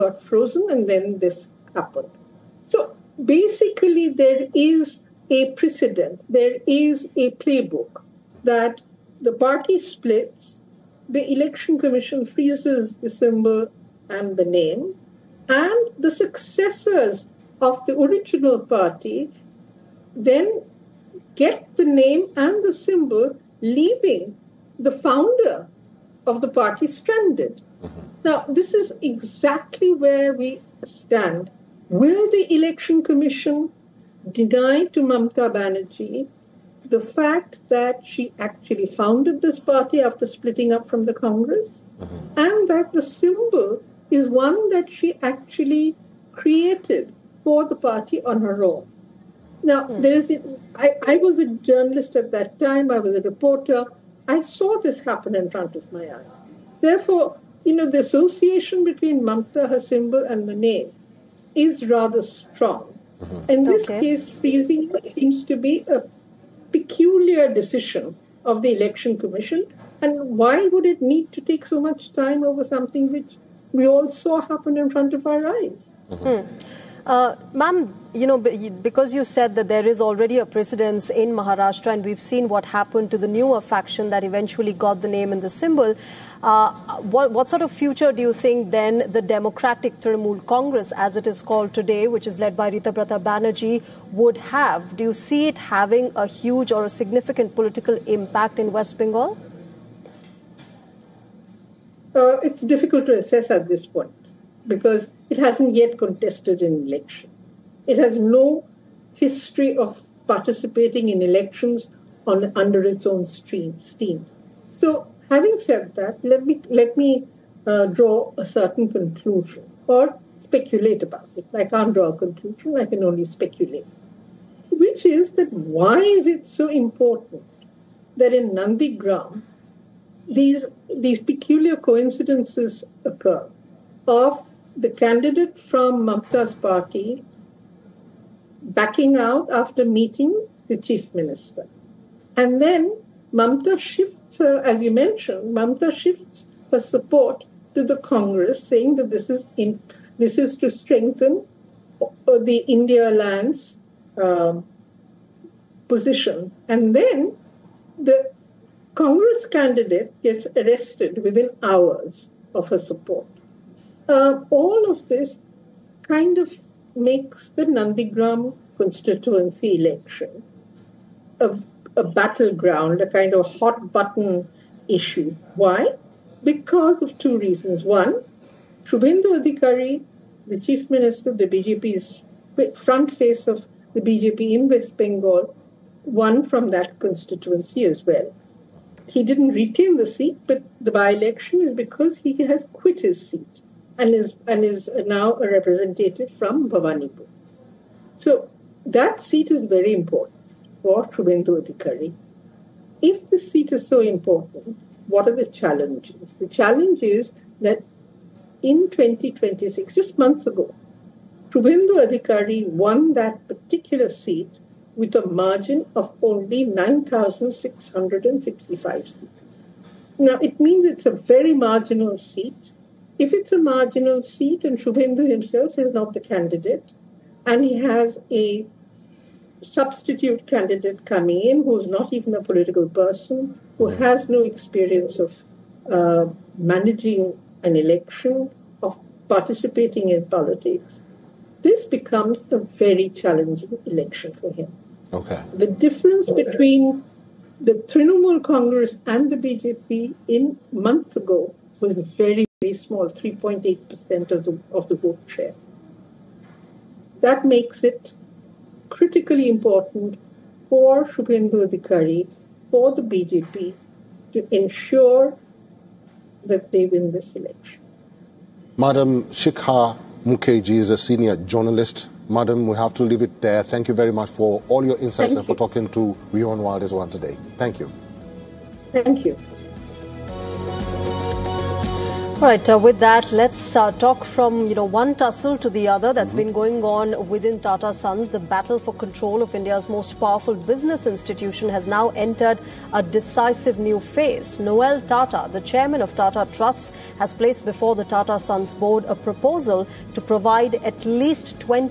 got frozen, and then this happened. So basically, there is a precedent, there is a playbook that the party splits, the Election Commission freezes the symbol and the name, and the successors of the original party then get the name and the symbol, leaving the founder of the party stranded. Now, this is exactly where we stand. Will the Election Commission deny to Mamata Banerjee the fact that she actually founded this party after splitting up from the Congress, and that the symbol is one that she actually created for the party on her own? Now, I was a journalist at that time. I was a reporter. I saw this happen in front of my eyes. Therefore, the association between Mamata, her symbol, and the name is rather strong. In this case, freezing seems to be a peculiar decision of the Election Commission. And why would it need to take so much time over something which we all saw happen in front of our eyes? Ma'am, because you said that there is already a precedence in Maharashtra, and we've seen what happened to the newer faction that eventually got the name and the symbol, what sort of future do you think then the Democratic Trinamool Congress, as it is called today, which is led by Ritabrata Banerjee, would have? Do you see it having a huge or a significant political impact in West Bengal? It's difficult to assess at this point, because it hasn't yet contested an election. It has no history of participating in elections under its own steam. So, having said that, let me draw a certain conclusion or speculate about it. I can't draw a conclusion, I can only speculate. Which is that why is it so important that in Nandigram these peculiar coincidences occur of the candidate from Mamata's party backing out after meeting the chief minister. And then Mamata shifts her, as you mentioned, Mamata shifts her support to the Congress, saying that this is to strengthen the India Alliance position. And then the Congress candidate gets arrested within hours of her support. All of this kind of makes the Nandigram constituency election a battleground, a kind of hot button issue. Why? Because of two reasons. One, Shubhendu Adhikari, the chief minister, the BJP's front face of the BJP in West Bengal, won from that constituency as well. He didn't retain the seat, but the by-election is because he has quit his seat and is now a representative from Bhawanipur. So that seat is very important for Shubhendu Adhikari. If the seat is so important, what are the challenges? The challenge is that in 2026, just months ago, Shubhendu Adhikari won that particular seat with a margin of only 9,665 seats. Now, it means it's a very marginal seat. If it's a marginal seat and Shubhendu himself is not the candidate, and he has a substitute candidate coming in who's not even a political person, who has no experience of managing an election, of participating in politics, this becomes a very challenging election for him. Okay. The difference between the Trinamool Congress and the BJP in months ago was very, very small, 3.8% of the vote share. That makes it critically important for Shubhendu Adhikari, for the BJP, to ensure that they win this election. Madam Shikha Mukherjee is a senior journalist. Madam, we have to leave it there. Thank you very much for all your insights and for talking to Beyond Wildest One today. Thank you. Thank you. All right, with that, let's talk from, one tussle to the other that's been going on within Tata Sons. The battle for control of India's most powerful business institution has now entered a decisive new phase. Noel Tata, the chairman of Tata Trusts, has placed before the Tata Sons board a proposal to provide at least 20